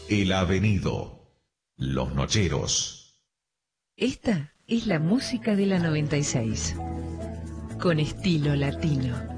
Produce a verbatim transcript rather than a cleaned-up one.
El Avenido. Los Nocheros. Esta es la música de la noventa y seis. Con estilo latino.